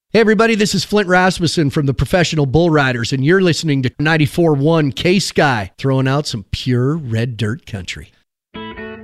Hey everybody, this is Flint Rasmussen from the Professional Bull Riders, and you're listening to 94.1 K-Sky, throwing out some pure red dirt country.